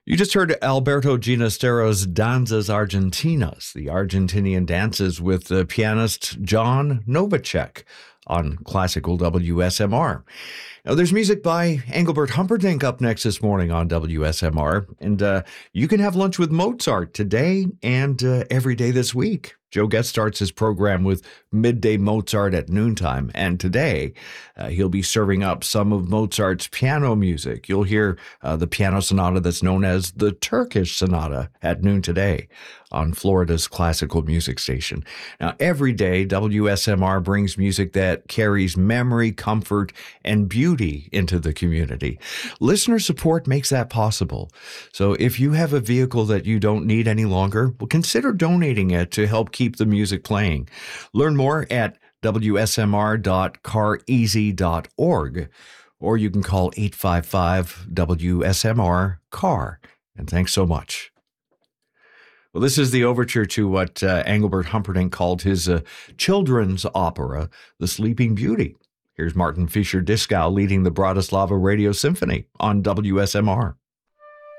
You just heard Alberto Ginestero's Danzas Argentinas, the Argentinian dances with pianist John Novacek on classical WSMR. Now, there's music by Engelbert Humperdinck up next this morning on WSMR, and you can have lunch with Mozart today and every day this week. Joe Getz starts his program with Midday Mozart at noontime, and today he'll be serving up some of Mozart's piano music. You'll hear the piano sonata that's known as the Turkish Sonata at noon today on Florida's classical music station. Now, every day, WSMR brings music that carries memory, comfort, and beauty into the community. Listener support makes that possible. So if you have a vehicle that you don't need any longer, well, consider donating it to help keep the music playing. Learn more at wsmr.careasy.org, or you can call 855-WSMR-CAR. And thanks so much. Well, this is the overture to what Engelbert Humperdinck called his children's opera, The Sleeping Beauty. Here's Martin Fischer-Dieskau leading the Bratislava Radio Symphony on WSMR.